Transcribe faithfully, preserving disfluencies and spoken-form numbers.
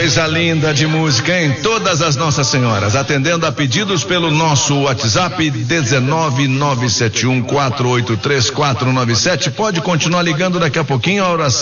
Coisa linda de música, hein? Todas as Nossas Senhoras, atendendo a pedidos pelo nosso WhatsApp dezenove nove sete um quatro oito três quatro nove sete. Pode continuar ligando, daqui a pouquinho a oração